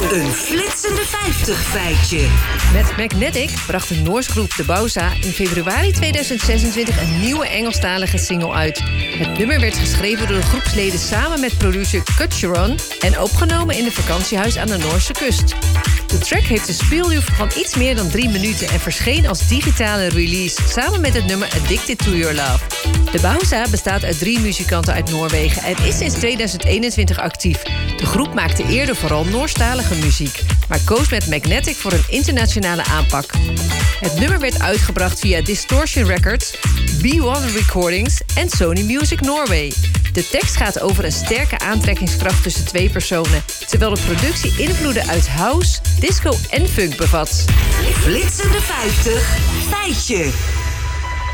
Een flitsende 50 feitje. Met Magnetic bracht de Noorse groep De Bauza in februari 2026 een nieuwe Engelstalige single uit. Het nummer werd geschreven door de groepsleden samen met producer Kutcheron en opgenomen in een vakantiehuis aan de Noorse kust. De track heeft een speelduur van iets meer dan 3 minuten en verscheen als digitale release samen met het nummer Addicted to Your Love. De Bauza bestaat uit 3 muzikanten uit Noorwegen en is sinds 2021 actief. De groep maakte eerder vooral Noorstalige muziek, maar koos met Magnetic voor een internationale aanpak. Het nummer werd uitgebracht via Distortion Records, B1 Recordings en Sony Music Norway. De tekst gaat over een sterke aantrekkingskracht tussen 2 personen, terwijl de productie invloeden uit house, disco en funk bevat. Flitsende 50 feitje.